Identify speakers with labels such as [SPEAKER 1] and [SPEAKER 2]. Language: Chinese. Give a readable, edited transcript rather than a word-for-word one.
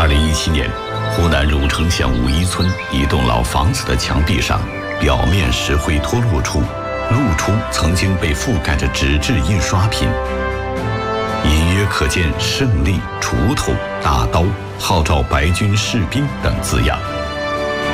[SPEAKER 1] 2017年，湖南汝城县武一村一栋老房子的墙壁上，表面石灰脱落处，露出曾经被覆盖着纸质印刷品，隐约可见胜利、锄头、大刀、号召白军士兵等字样。